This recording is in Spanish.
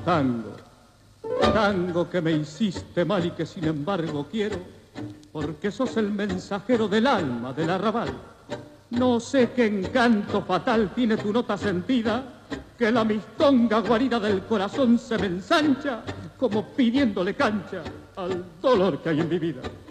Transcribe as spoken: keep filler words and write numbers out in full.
tango, tango que me hiciste mal y que sin embargo quiero, porque sos el mensajero del alma del arrabal. No sé qué encanto fatal tiene tu nota sentida, que la mistonga guarida del corazón se me ensancha como pidiéndole cancha al dolor que hay en mi vida.